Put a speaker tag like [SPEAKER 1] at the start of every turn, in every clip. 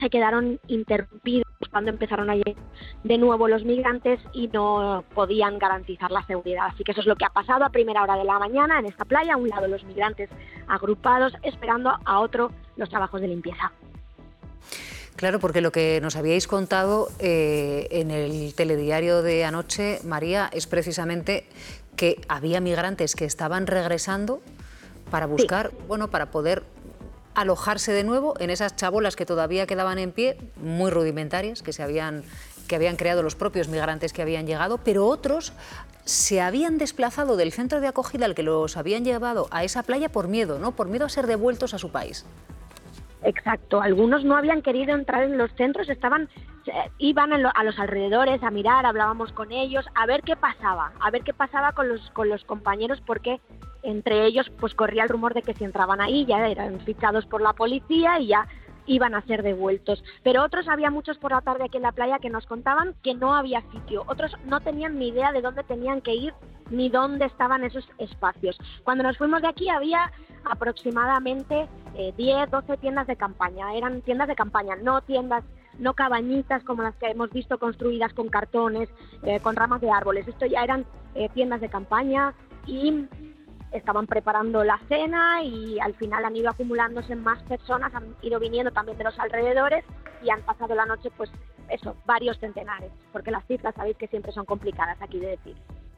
[SPEAKER 1] se quedaron interrumpidos cuando empezaron a llegar de nuevo los migrantes y no podían garantizar la seguridad. Así que eso es lo que ha pasado a primera hora de la mañana en esta playa. A un lado los migrantes agrupados, esperando a otro los trabajos de limpieza.
[SPEAKER 2] Claro, porque lo que nos habíais contado en el telediario de anoche, María, es precisamente que había migrantes que estaban regresando para buscar, sí, bueno, para poder alojarse de nuevo en esas chabolas que todavía quedaban en pie, muy rudimentarias, que habían creado los propios migrantes que habían llegado, pero otros se habían desplazado del centro de acogida al que los habían llevado a esa playa por miedo, ¿no? Por miedo a ser devueltos a su país.
[SPEAKER 1] Exacto, algunos no habían querido entrar en los centros, iban a los alrededores a mirar, hablábamos con ellos, a ver qué pasaba con los compañeros, porque entre ellos pues corría el rumor de que si entraban ahí ya eran fichados por la policía y ya iban a ser devueltos. Pero había muchos por la tarde aquí en la playa que nos contaban que no había sitio, otros no tenían ni idea de dónde tenían que ir ni dónde estaban esos espacios. Cuando nos fuimos de aquí había aproximadamente 10, 12 tiendas de campaña, eran tiendas de campaña, no cabañitas como las que hemos visto construidas con cartones, con ramas de árboles. Esto ya eran tiendas de campaña y estaban preparando la cena y al final han ido acumulándose más personas, han ido viniendo también de los alrededores y han pasado la noche, pues eso, varios centenares, porque las cifras sabéis que siempre son complicadas aquí de decir.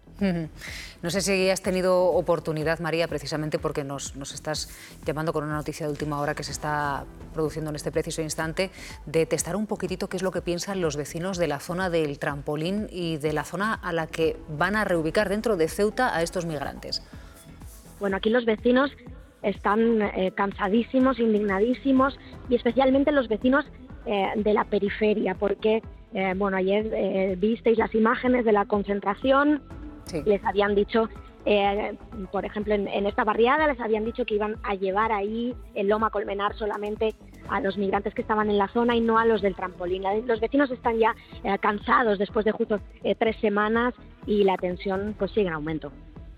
[SPEAKER 2] No sé si has tenido oportunidad, María, precisamente porque nos estás llamando con una noticia de última hora que se está produciendo en este preciso instante, de testar un poquitito qué es lo que piensan los vecinos de la zona del Trampolín y de la zona a la que van a reubicar dentro de Ceuta a estos migrantes.
[SPEAKER 1] Bueno, aquí los vecinos están cansadísimos, indignadísimos, y especialmente los vecinos de la periferia, porque ayer visteis las imágenes de la concentración. Sí. Les habían dicho, por ejemplo, en esta barriada les habían dicho que iban a llevar ahí en Loma Colmenar solamente a los migrantes que estaban en la zona y no a los del Trampolín. Los vecinos están ya cansados después de justo 3 semanas y la tensión pues sigue en aumento.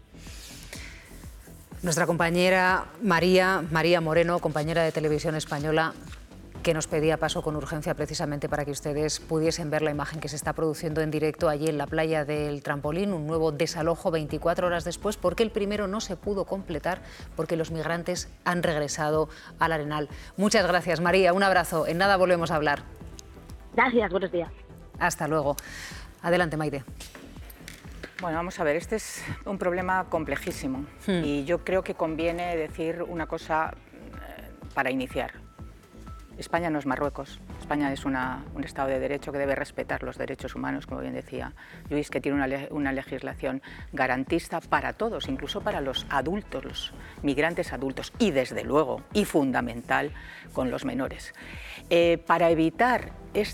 [SPEAKER 2] Nuestra compañera María Moreno, compañera de Televisión Española, que nos pedía paso con urgencia precisamente para que ustedes pudiesen ver la imagen que se está produciendo en directo allí en la playa del Trampolín, un nuevo desalojo 24 horas después, porque el primero no se pudo completar, porque los migrantes han regresado al Arenal. Muchas gracias, María, un abrazo. En nada volvemos a hablar.
[SPEAKER 1] Gracias, buenos días.
[SPEAKER 2] Hasta luego. Adelante, Maite.
[SPEAKER 3] Bueno, vamos a ver, este es un problema complejísimo y yo creo que conviene decir una cosa para iniciar. España no es Marruecos, España es un Estado de Derecho que debe respetar los derechos humanos, como bien decía Luis, que tiene una legislación garantista para todos, incluso para los adultos, los migrantes adultos y desde luego, y fundamental, con los menores. Para evitar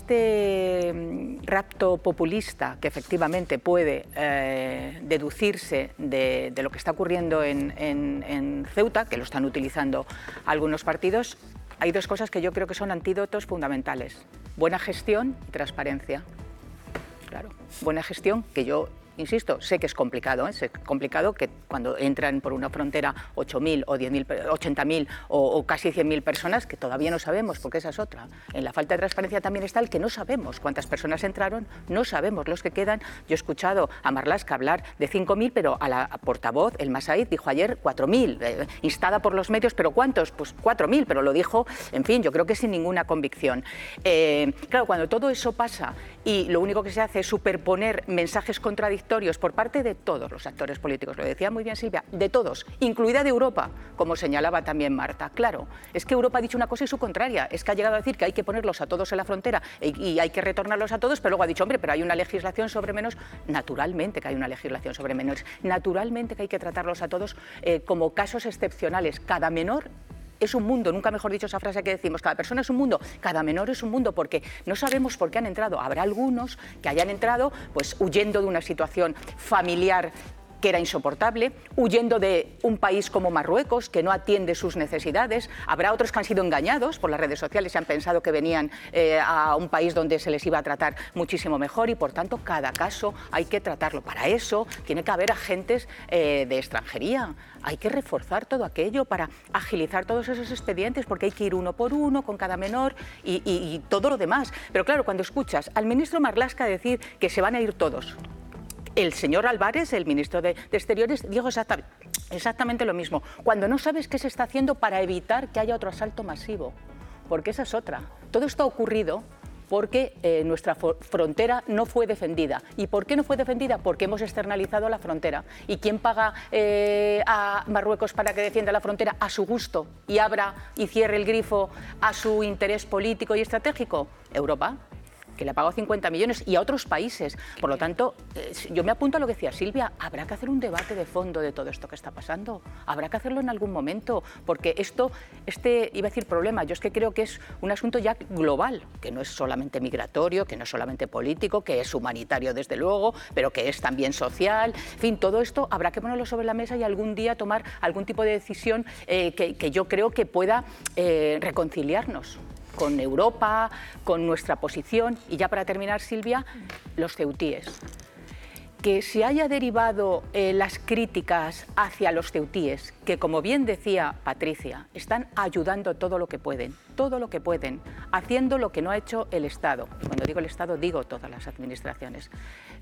[SPEAKER 3] este rapto populista que efectivamente puede deducirse de lo que está ocurriendo en Ceuta, que lo están utilizando algunos partidos, hay 2 cosas que yo creo que son antídotos fundamentales: buena gestión y transparencia. Claro, buena gestión, que yo insisto, sé que es complicado, es complicado que cuando entran por una frontera 8.000 o 10.000, 80.000 o casi 100.000 personas, que todavía no sabemos, porque esa es otra. En la falta de transparencia también está el que no sabemos cuántas personas entraron, no sabemos los que quedan. Yo he escuchado a Marlaska hablar de 5.000, pero a la portavoz, el Masaid, dijo ayer 4.000, instada por los medios, pero ¿cuántos? Pues 4.000, pero lo dijo, en fin, yo creo que sin ninguna convicción. Claro, cuando todo eso pasa y lo único que se hace es superponer mensajes contradictorios por parte de todos los actores políticos, lo decía muy bien Silvia, de todos, incluida de Europa, como señalaba también Marta. Claro, es que Europa ha dicho una cosa y su contraria, es que ha llegado a decir que hay que ponerlos a todos en la frontera y hay que retornarlos a todos, pero luego ha dicho, hombre, pero hay una legislación sobre menores. Naturalmente que hay una legislación sobre menores, naturalmente que hay que tratarlos a todos como casos excepcionales. Cada menor es un mundo, nunca mejor dicho esa frase que decimos, cada persona es un mundo, cada menor es un mundo, porque no sabemos por qué han entrado. Habrá algunos que hayan entrado pues huyendo de una situación familiar que era insoportable, huyendo de un país como Marruecos, que no atiende sus necesidades. Habrá otros que han sido engañados por las redes sociales y han pensado que venían a un país donde se les iba a tratar muchísimo mejor, y por tanto cada caso hay que tratarlo. Para eso tiene que haber agentes de extranjería. Hay que reforzar todo aquello para agilizar todos esos expedientes, porque hay que ir uno por uno con cada menor y todo lo demás. Pero claro, cuando escuchas al ministro Marlaska decir que se van a ir todos, el señor Álvarez, el ministro de Exteriores, dijo exactamente lo mismo, cuando no sabes qué se está haciendo para evitar que haya otro asalto masivo, porque esa es otra. Todo esto ha ocurrido porque nuestra frontera no fue defendida. ¿Y por qué no fue defendida? Porque hemos externalizado la frontera. ¿Y quién paga a Marruecos para que defienda la frontera? A su gusto, y abra y cierre el grifo a su interés político y estratégico. Europa, que le ha pagado 50 millones, y a otros países. Por lo tanto, yo me apunto a lo que decía Silvia, habrá que hacer un debate de fondo de todo esto que está pasando. Habrá que hacerlo en algún momento, porque iba a decir problema, yo es que creo que es un asunto ya global, que no es solamente migratorio, que no es solamente político, que es humanitario desde luego, pero que es también social. En fin, todo esto habrá que ponerlo sobre la mesa y algún día tomar algún tipo de decisión que yo creo que pueda reconciliarnos con Europa, con nuestra posición. Y ya para terminar, Silvia, los ceutíes. Que se haya derivado las críticas hacia los ceutíes, que como bien decía Patricia, están ayudando todo lo que pueden, haciendo lo que no ha hecho el Estado. Y cuando digo el Estado, digo todas las administraciones.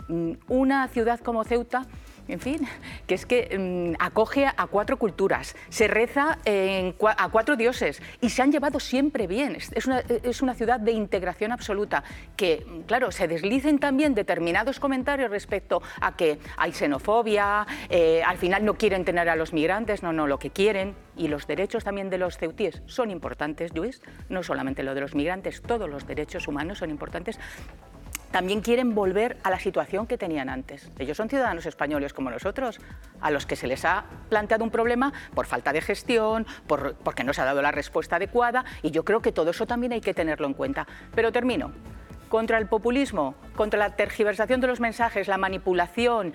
[SPEAKER 3] Una ciudad como Ceuta, en fin, que es que acoge a 4 culturas, se reza a 4 dioses y se han llevado siempre bien. Es una ciudad de integración absoluta. Que, claro, se deslicen también determinados comentarios respecto a que hay xenofobia, al final no quieren tener a los migrantes, no, lo que quieren. Y los derechos también de los ceutíes son importantes, Lluís, no solamente lo de los migrantes, todos los derechos humanos son importantes. También quieren volver a la situación que tenían antes. Ellos son ciudadanos españoles como nosotros, a los que se les ha planteado un problema por falta de gestión, porque no se ha dado la respuesta adecuada, y yo creo que todo eso también hay que tenerlo en cuenta. Pero termino. Contra el populismo, contra la tergiversación de los mensajes, la manipulación,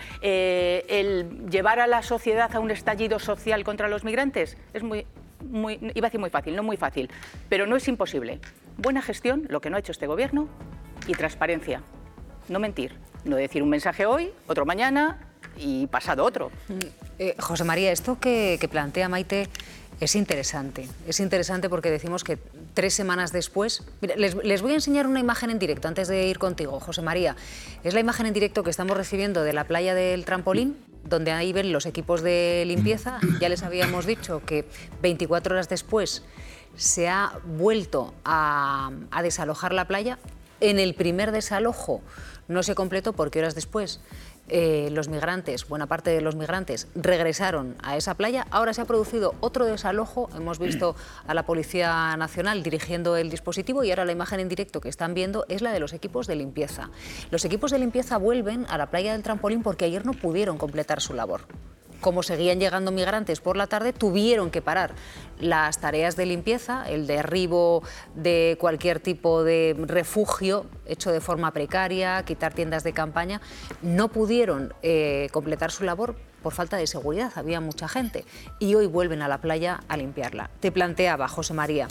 [SPEAKER 3] el llevar a la sociedad a un estallido social contra los migrantes, es iba a decir muy fácil, no muy fácil, pero no es imposible. Buena gestión, lo que no ha hecho este gobierno, y transparencia. No mentir, no decir un mensaje hoy, otro mañana y pasado otro.
[SPEAKER 2] José María, esto que plantea Maite es interesante porque decimos que 3 semanas después... Mira, les voy a enseñar una imagen en directo antes de ir contigo, José María. Es la imagen en directo que estamos recibiendo de la playa del Trampolín, donde ahí ven los equipos de limpieza. Ya les habíamos dicho que 24 horas después se ha vuelto a desalojar la playa. En el primer desalojo no se completó porque horas después los migrantes, buena parte de los migrantes, regresaron a esa playa. Ahora se ha producido otro desalojo, hemos visto a la Policía Nacional dirigiendo el dispositivo, y ahora la imagen en directo que están viendo es la de los equipos de limpieza. Los equipos de limpieza vuelven a la playa del Trampolín porque ayer no pudieron completar su labor. Como seguían llegando migrantes por la tarde, tuvieron que parar las tareas de limpieza, el derribo de cualquier tipo de refugio hecho de forma precaria, quitar tiendas de campaña. No pudieron completar su labor por falta de seguridad, había mucha gente, y hoy vuelven a la playa a limpiarla. Te planteaba, José María,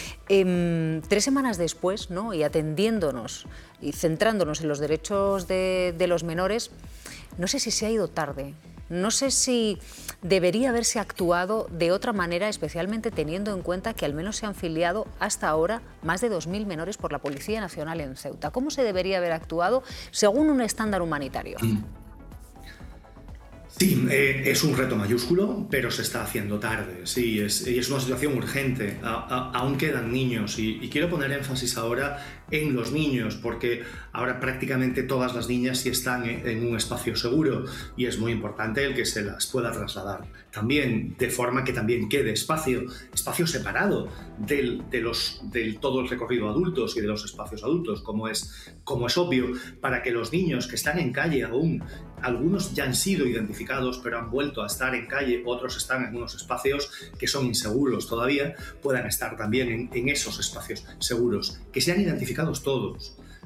[SPEAKER 2] 3 semanas después, ¿no?, y atendiéndonos y centrándonos en los derechos de los menores, no sé si se ha ido tarde. No sé si debería haberse actuado de otra manera, especialmente teniendo en cuenta que al menos se han filiado hasta ahora más de 2.000 menores por la Policía Nacional en Ceuta. ¿Cómo se debería haber actuado según un estándar humanitario?
[SPEAKER 4] Sí, es un reto mayúsculo, pero se está haciendo tarde. Sí, es una situación urgente. Aún quedan niños y quiero poner énfasis ahora en los niños, porque ahora prácticamente todas las niñas sí están en un espacio seguro y es muy importante el que se las pueda trasladar. También, de forma que también quede espacio separado del todo el recorrido adultos y de los espacios adultos, como es obvio, para que los niños que están en calle aún, algunos ya han sido identificados pero han vuelto a estar en calle, otros están en unos espacios que son inseguros todavía, puedan estar también en esos espacios seguros, que sean identificados todos,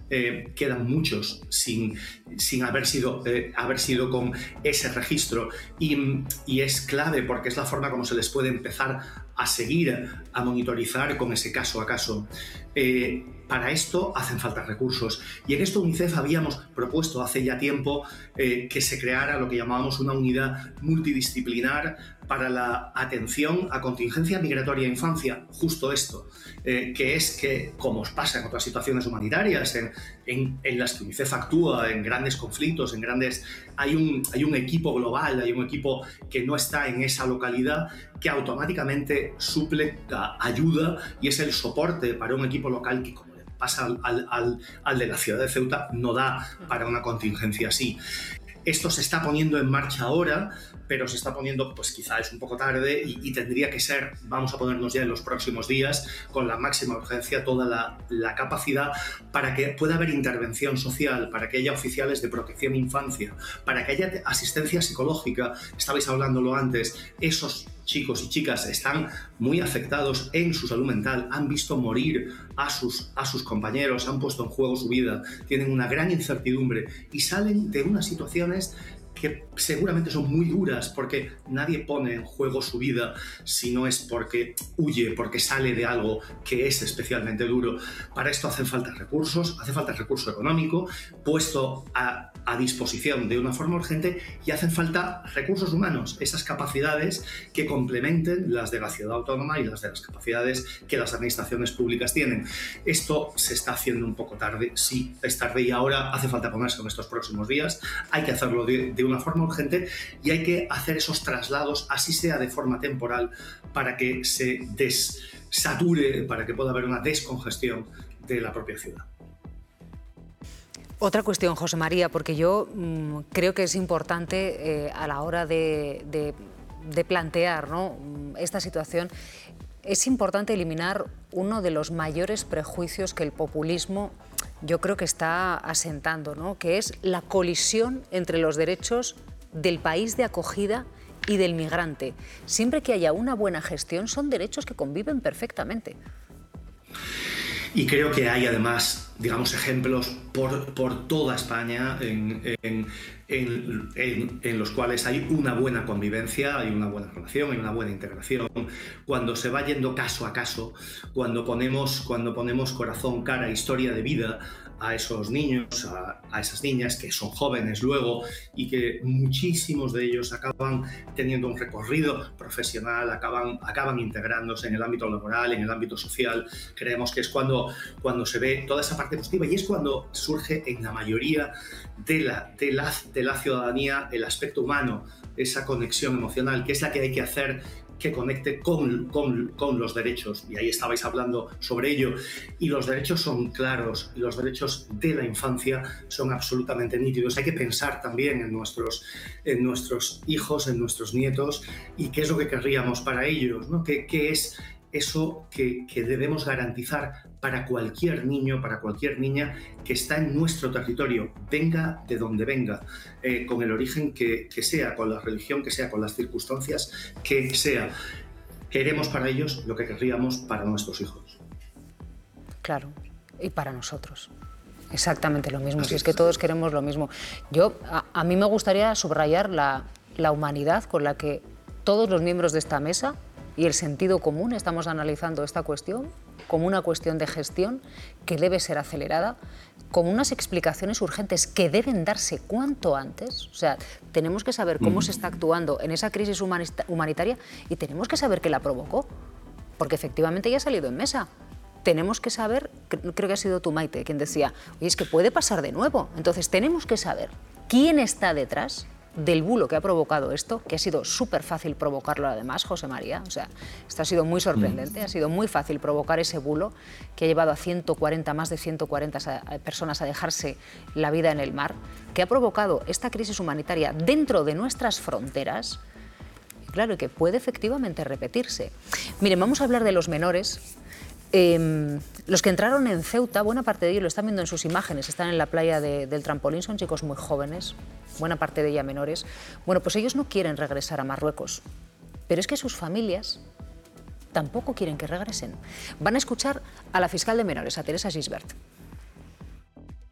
[SPEAKER 4] quedan muchos sin haber sido con ese registro, y es clave porque es la forma como se les puede empezar a seguir, a monitorizar con ese caso a caso. Para esto hacen falta recursos, y en esto UNICEF habíamos propuesto hace ya tiempo que se creara lo que llamábamos una unidad multidisciplinar para la atención a contingencia migratoria e infancia. Justo esto, que es que, como os pasa en otras situaciones humanitarias en las que UNICEF actúa, en grandes conflictos, hay un equipo global, hay un equipo que no está en esa localidad, que automáticamente suple ayuda y es el soporte para un equipo local que, como le pasa al de la ciudad de Ceuta, no da para una contingencia así. Esto se está poniendo en marcha ahora, pero se está poniendo, pues quizá es un poco tarde, y tendría que ser, vamos a ponernos ya en los próximos días, con la máxima urgencia, toda la capacidad para que pueda haber intervención social, para que haya oficiales de protección infancia, para que haya asistencia psicológica. Estabais hablándolo antes, esos chicos y chicas están muy afectados en su salud mental, han visto morir a sus compañeros, han puesto en juego su vida, tienen una gran incertidumbre y salen de unas situaciones que seguramente son muy duras, porque nadie pone en juego su vida si no es porque huye, porque sale de algo que es especialmente duro. Para esto hacen falta recursos, hace falta recurso económico puesto a disposición de una forma urgente, y hacen falta recursos humanos, esas capacidades que complementen las de la ciudad autónoma y las de las capacidades que las administraciones públicas tienen. Esto se está haciendo un poco tarde, sí, es tarde, y ahora hace falta ponerse en estos próximos días. Hay que hacerlo de una forma urgente, y hay que hacer esos traslados, así sea de forma temporal, para que se desature, para que pueda haber una descongestión de la propia ciudad.
[SPEAKER 2] Otra cuestión, José María, porque yo creo que es importante a la hora de plantear, ¿no?, esta situación, es importante eliminar uno de los mayores prejuicios que el populismo, yo creo que está asentando, ¿no?, que es la colisión entre los derechos del país de acogida y del migrante. Siempre que haya una buena gestión, son derechos que conviven perfectamente.
[SPEAKER 4] Y creo que hay además, digamos, ejemplos por toda España en los cuales hay una buena convivencia, hay una buena relación, hay una buena integración. Cuando se va yendo caso a caso, cuando ponemos corazón, cara, historia de vida a esos niños, a esas niñas que son jóvenes luego, y que muchísimos de ellos acaban teniendo un recorrido profesional, acaban integrándose en el ámbito laboral, en el ámbito social. Creemos que es cuando se ve toda esa parte positiva, y es cuando surge en la mayoría de la ciudadanía el aspecto humano, esa conexión emocional, que es la que hay que hacer que conecte con los derechos, y ahí estabais hablando sobre ello, y los derechos son claros, y los derechos de la infancia son absolutamente nítidos. Hay que pensar también en nuestros hijos, en nuestros nietos, y qué es lo que querríamos para ellos, ¿no? ¿Qué es eso que debemos garantizar para cualquier niño, para cualquier niña que está en nuestro territorio, venga de donde venga, con el origen que sea, con la religión que sea, con las circunstancias que sea? Queremos para ellos lo que querríamos para nuestros hijos.
[SPEAKER 2] Claro, y para nosotros. Exactamente lo mismo, si es que todos queremos lo mismo. A mí me gustaría subrayar la humanidad con la que todos los miembros de esta mesa y el sentido común estamos analizando esta cuestión como una cuestión de gestión que debe ser acelerada, con unas explicaciones urgentes que deben darse cuanto antes. O sea, tenemos que saber cómo se está actuando en esa crisis humanitaria, y tenemos que saber qué la provocó, porque efectivamente ya ha salido en mesa. Tenemos que saber, creo que ha sido tú, Maite, quien decía, oye, es que puede pasar de nuevo. Entonces tenemos que saber quién está detrás del bulo que ha provocado esto, que ha sido súper fácil provocarlo además, José María. O sea, esto ha sido muy sorprendente, ha sido muy fácil provocar ese bulo que ha llevado a más de 140 personas a dejarse la vida en el mar, que ha provocado esta crisis humanitaria dentro de nuestras fronteras, y claro, que puede efectivamente repetirse. Miren, vamos a hablar de los menores. Los que entraron en Ceuta, buena parte de ellos, lo están viendo en sus imágenes, están en la playa del Trampolín, son chicos muy jóvenes, buena parte de ellos menores. Bueno, pues ellos no quieren regresar a Marruecos, pero es que sus familias tampoco quieren que regresen. Van a escuchar a la fiscal de menores, a Teresa Gisbert.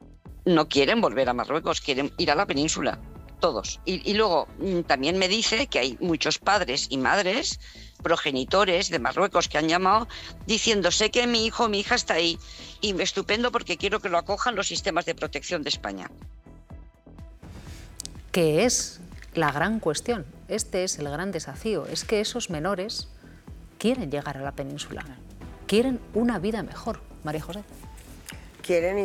[SPEAKER 5] no quieren volver a Marruecos, quieren ir a la península, todos. Y luego también me dice que hay muchos padres y madres, progenitores de Marruecos que han llamado diciendo, sé que mi hijo o mi hija está ahí y estupendo porque quiero que lo acojan los sistemas de protección de España.
[SPEAKER 2] Que es la gran cuestión, este es el gran desafío, es que esos menores quieren llegar a la península, quieren una vida mejor, María José.
[SPEAKER 6] Quieren